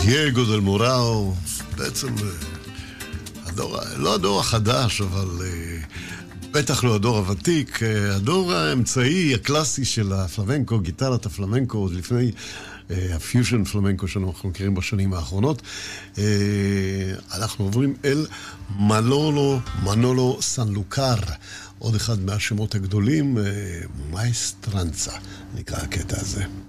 דייגו דל מוראו, בעצם הדור, לא הדור החדש, אבל בטח לא הדור הוותיק, הדור האמצעי הקלאסי של הפלמנקו, גיטרת הפלמנקו, עוד לפני הפיוז'ן פלמנקו שאנחנו מכירים בשנים האחרונות. אנחנו עוברים אל מנולו סנלוקר, עוד אחד מהשמות הגדולים, מאסטרנצה, נקרא הקטע הזה.